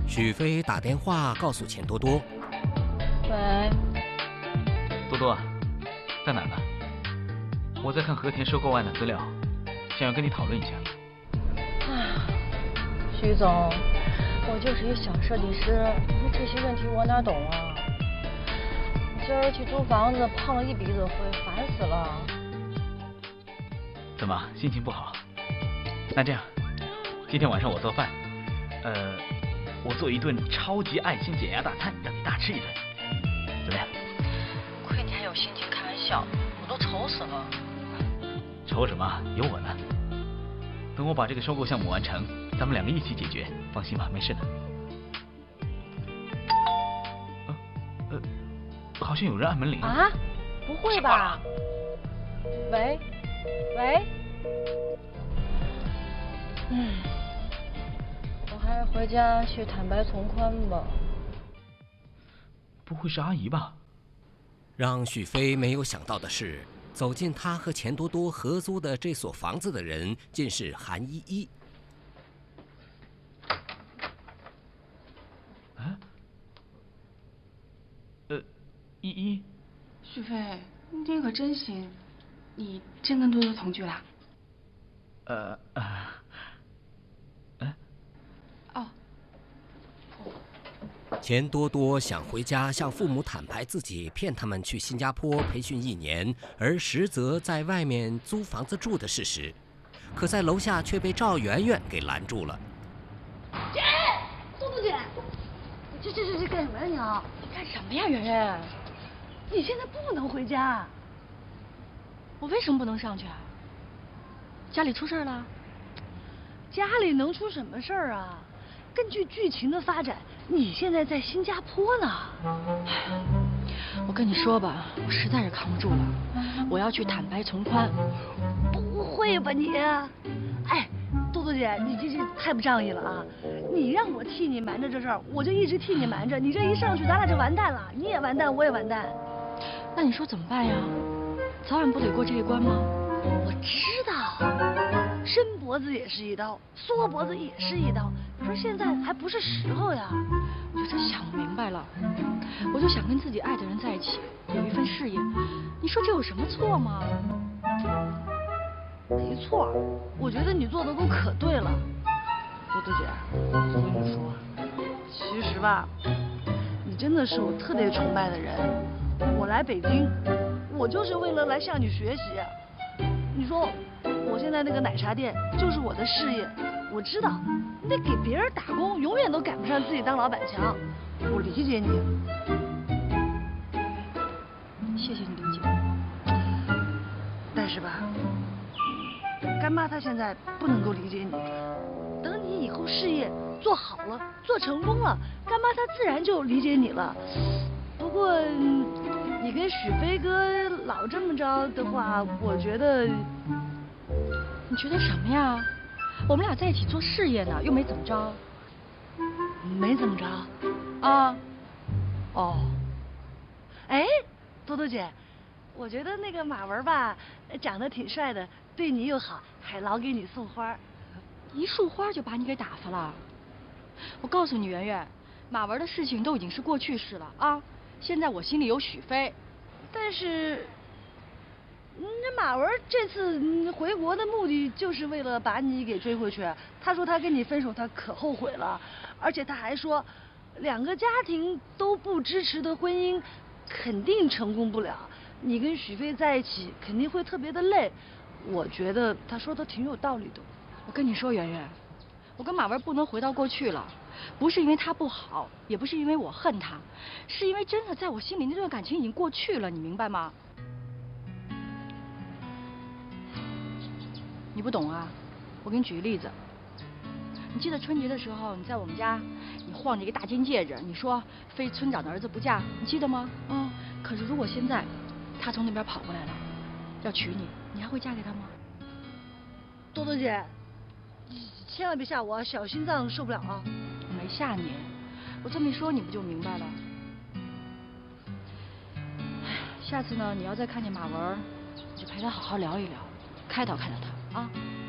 许飞打电话告诉钱多多。 喂， 多多，在哪呢？我在看和田收购案的资料，想要跟你讨论一下。 徐总，我就是一小设计师，这些问题我哪懂啊？今儿去租房子碰了一鼻子灰，烦死了。 怎么心情不好？那这样，今天晚上我做饭，我做一顿超级爱心减压大餐，让你大吃一顿，怎么样？ 亏你还有心情开玩笑，我都愁死了。 愁什么？有我呢。等我把这个收购项目完成，咱们两个一起解决，放心吧，没事的。好像有人按门铃啊？不会吧？喂，喂，我还是回家去坦白从宽吧。 不会是阿姨吧？ 让许飞没有想到的是，走进他和钱多多合租的这所房子的人，竟是韩依依。 啊？依依。 许飞，你可真行，你真跟多多同居啦？哦。 钱多多想回家向父母坦白自己骗他们去新加坡培训1年，而实则在外面租房子住的事实，可在楼下却被赵媛媛给拦住了。 姐，多多姐，这干什么呀你啊？ 你干什么呀，媛媛？ 你现在不能回家。 我为什么不能上去啊？家里出事了？ 家里能出什么事儿啊？根据剧情的发展，你现在在新加坡呢。 我跟你说吧，我实在是扛不住了，我要去坦白从宽。 不会吧你？哎，多多姐，你这太不仗义了啊！你让我替你瞒着这事儿，我就一直替你瞒着。你这一上去，咱俩就完蛋了，你也完蛋，我也完蛋。 那你说怎么办呀？早晚不得过这一关吗？ 我知道，伸脖子也是一刀，缩脖子也是一刀。可是现在还不是时候呀。 我就真想不明白了，我就想跟自己爱的人在一起，有一份事业，你说这有什么错吗？ 没错，我觉得你做的都可对了。多多姐，我跟你说，其实吧，你真的是我特别崇拜的人。我来北京，我就是为了来向你学习。你说我现在那个奶茶店就是我的事业，我知道你得给别人打工，永远都赶不上自己当老板强。我理解你。 谢谢你理解我。 但是吧，干妈她现在不能够理解你。等你以后事业做好了，做成功了，干妈她自然就理解你了。不过你跟许飞哥老这么着的话，我觉得。 你觉得什么呀？我们俩在一起做事业呢，又没怎么着。 没怎么着。 啊。 哦。哎，多多姐，我觉得那个马文吧，长得挺帅的，对你又好，还老给你送花。 一束花就把你给打发了。我告诉你，媛媛，马文的事情都已经是过去式了啊。现在我心里有许飞。 但是，那马文这次回国的目的就是为了把你给追回去。他说他跟你分手，他可后悔了，而且他还说，两个家庭都不支持的婚姻肯定成功不了。你跟许飞在一起肯定会特别的累。我觉得他说的挺有道理的。 我跟你说，媛媛，我跟马文不能回到过去了，不是因为他不好，也不是因为我恨他，是因为真的在我心里那段感情已经过去了，你明白吗？你不懂啊，我给你举个例子。你记得春节的时候，你在我们家，你晃着一个大金戒指，你说非村长的儿子不嫁，你记得吗？可是如果现在他从那边跑过来了，要娶你，你还会嫁给他吗？ 多多姐，千万别吓我，小心脏受不了啊！ 我没吓你，我这么一说你不就明白了？下次呢，你要再看见马文，你就陪他好好聊一聊，开导开导他啊。